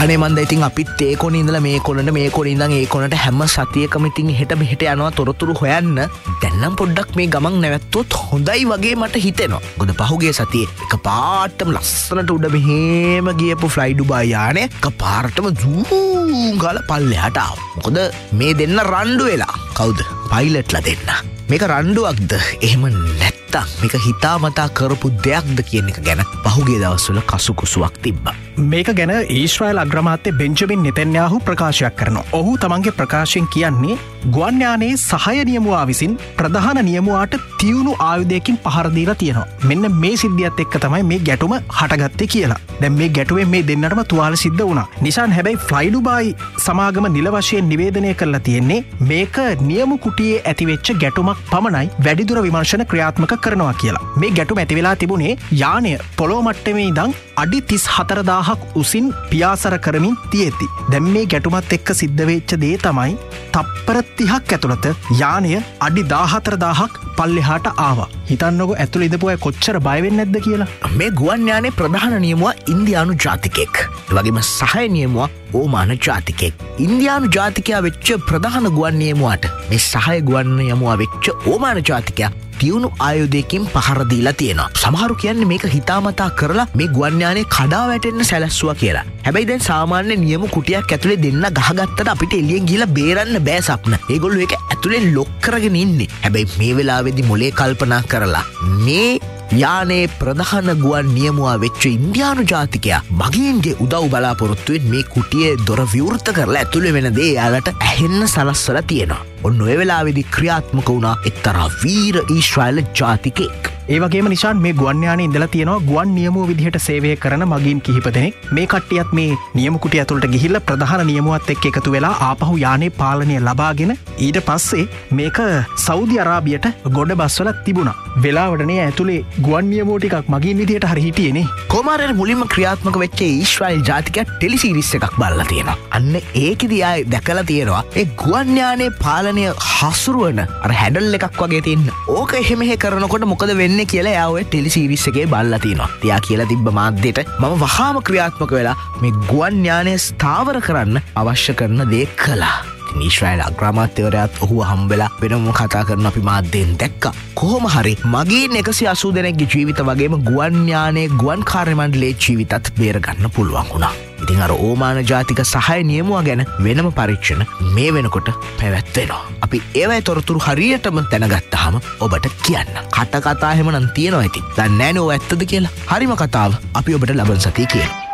අනේ මන්ද ඉතින් අපිත් ඒ කොනේ ඉඳලා මේ කොනට මේ කොනේ ඉඳන් ඒ කොනට හැම සතියකම ඉතින් එහෙට මෙහෙට යනවා තොරතුරු හොයන්න. දැන් නම් පොඩ්ඩක් මේ ගමන් නැවැත්තුවොත් හොඳයි වගේ මට හිතෙනවා. මොකද පහුගිය සතියේ එකපාරටම ලස්සනට උඩ මෙහෙම ගියපු ෆ්ලයි ඩුබායි යානේ එකපාරටම සූම් ගාලා පල්ලෙහාට ආවා. මොකද මේ දෙන්න රණ්ඩු වෙලා. කවුද? පයිලට්ලා දෙන්න. මේක රණ්ඩුවක්ද? එහෙම නැත්තම් මේක හිතාමතා කරපු දෙයක්ද කියන එක ගැන පහුගිය දවස්වල කසුකුසුවක් තිබ්බා. මේක ගැන ඊශ්‍රායල් අග්‍රාමාත්‍ය බෙන්ජමින් නෙතන්යාහු ප්‍රකාශයක් කරනවා. ඔහු තමන්ගේ ප්‍රකාශයෙන් කියන්නේ ගුවන් යානයේ සහය නියමුවා විසින් ප්‍රධාන නියමුවාට තියුණු ආයුධයකින් පහර දීලා තියෙනවා. මෙන්න මේ සිද්ධියත් එක්ක තමයි මේ ගැටුම හටගත්තේ කියලා. දැන් මේ ගැටුවෙන් මේ දෙන්නටම තුවාල සිද්ධ වුණා. නිසාන් හැබැයි ෆ්ලයි ඩුබායි සමාගම නිල වශයෙන් නිවේදනය කරලා තියෙන්නේ මේක නියමු කුටියේ ඇතිවෙච්ච ගැටුමක් පමණයි වැඩිදුර විමර්ශන ක්‍රියාත්මක කරනවා කියලා. මේ ගැටුම ඇති වෙලා තිබුණේ යානය පොළොව මට්ටමේ ඉඳන් අඩි 34,000ක් උසින් පියාසර කරමින් තියෙති. දැන් මේ ගැටුමත් එක්ක සිද්ධ වෙච්ච දේ තමයි තප්පර 30ක් ඇතුළත යානය අඩි 14,000ක් පල්ලෙහාට ආවා. හිතන්නකො ඇතුළේ ඉඳපු අය කොච්චර බය වෙන්නේ නැද්ද කියලා. මේ ගුවන් යානයේ ප්‍රධාන නියමුවා ඉන්දියානු ජාතිකයෙක්. ඒ වගේම සහාය නියමුවා ඕමාන ජාතිකයෙක්. ඉන්දියානු ජාතිකයා වෙච්ච ප්‍රධාන ගුවන් නියමුවාට මේ සහාය ගුවන් නියමුවා වෙච්ච ඕමාන ජාතිකයා තියුණු ආයුධයකින් පහර දීලා තියෙනවා. සමහරු කියන්නේ මේක හිතාමතා කරලා මේ ගුවන් යානයේ කඩා වැටෙන්න සැලැස්සුවා කියලා. හැබැයි දැන් සාමාන්‍ය නියම කුටියක් ඇතුලේ දෙන්න ගහගත්තට අපිට එළියෙන් ගිහලා බේරන්න බෑ සප්න. ඒගොල්ලෝ ඒක ඇතුලේ ලොක් කරගෙන ඉන්නේ. හැබැයි මේ වෙලාවේදී මොලේ කල්පනා කරලා මේ යානයේ ප්‍රධාන ගුවන් නියමුවා වෙච්ච ඉන්දියානු ජාතිකයා මගීන්ගේ උදව් බලාපොරොත්තුවෙන් මේ කුටියේ දොර විවෘත කරලා ඇතුලේ වෙන දේ යාලට ඇහෙන්න සලස්සලා තියෙනවා. ඔන්න ඔය වෙලාවේදී ක්‍රියාත්මක වුණා එක්තරා වීර ඊශ්‍රායල ජාතිකයෙක්. ඒ වගේම නිශාන් මේ ගුවන් යානයේ ඉඳලා තියෙනවා ගුවන් නියමුව විදිහට සේවය කරන මගීන් කිහිප දෙනෙක්. මේ කට්ටියත් මේ නියමු කුටිය ඇතුළට ගිහිල්ලා ප්‍රධාන නියමුවත් එක්ක එකතු වෙලා ආපහු යානයේ පාලනය ලබාගෙන ඊට පස්සේ මේක සෞදි අරාබියට ගොඩ බස්වලා තිබුණා. වෙලාවටනේ ඇතුලේ ගුවන් නියමුව ටිකක් මගීන් විදිහට හරි හිටියේනේ. කොමාරේ මුලින්ම ක්‍රියාත්මක වෙච්ච ඊශ්‍රායල් ජාතිකයා ටෙලිසීරීස් එකක් බලලා තියෙනවා. අන්න ඒකෙදී ආයේ දැකලා තියෙනවා ඒ ගුවන් යානයේ පාලනය හසුරුවන අර හැඩල් එකක් වගේ තියෙන. ඕක එහෙම කරනකොට මොකද වෙන්නේ කියලා එයා ඔය ටෙලිසීරීස් එකේ බලලා තිනවා. එයා කියලා තිබ්බ මාධ්‍යට මම වහාම ක්‍රියාත්මක වෙලා මේ ගුවන් යානය ස්ථාවර කරන්න අවශ්‍ය කරන දේ කළා. ඊශ්‍රායල් අග්‍රාමාත්‍යවරයාත් ඔහුව හම්බෙලා වෙනම කතා කරන අපි මාධ්‍යෙන් දැක්කා. කොහොම හරි මගීන් 180 දෙනෙක්ගේ ජීවිත වගේම ගුවන් යානයේ ගුවන් කාර්ය මණ්ඩලයේ ජීවිතත් බේර ගන්න පුළුවන් වුණා. ඉතින් අර ඕමාන ජාතික සහාය නියමුවා ගැන වෙනම පරීක්ෂණ මේ වෙනකොට පැවැත්වෙනවා. අපි ඒවයි තොරතුරු හරියටම දැනගත්තාම ඔබට කියන්න. කතා එහෙම නම් තියෙනවා ඉතින්. දන්නේ නැහැ නෝ ඇත්තද කියලා. හරිම කතාව අපි ඔබට ලබන සතියේ කියනවා.